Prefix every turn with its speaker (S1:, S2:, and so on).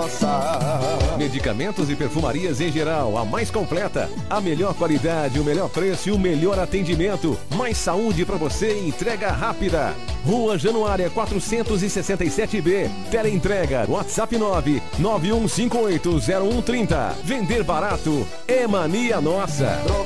S1: nossa.
S2: Medicamentos e perfumarias em geral, a mais completa. A melhor qualidade, o melhor preço e o melhor atendimento. Mais saúde pra você e entrega rápida. Rua Januária 467B. Teleentrega, WhatsApp 991580130. Vender barato é mania nossa.